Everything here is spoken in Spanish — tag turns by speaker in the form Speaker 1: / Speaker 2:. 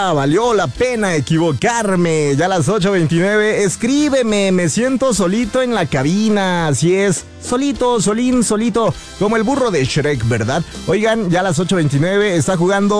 Speaker 1: Valió la pena equivocarme. Ya a las 8:29. Escríbeme, me siento solito en la cabina. Así es, solito, solito. Como el burro de Shrek, ¿verdad? Oigan, ya a las 8:29 está jugando